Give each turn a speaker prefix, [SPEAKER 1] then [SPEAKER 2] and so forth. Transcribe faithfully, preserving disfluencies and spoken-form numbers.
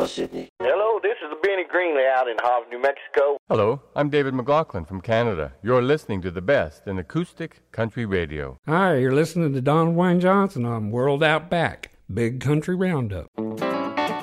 [SPEAKER 1] Sydney.
[SPEAKER 2] Hello, this is Benny Greenley out in Hobbs, New Mexico.
[SPEAKER 3] Hello, I'm David McLaughlin from Canada. You're listening to the best in acoustic country radio.
[SPEAKER 4] Hi, you're listening to Don Wayne Johnson on World Out Back, Big Country Roundup.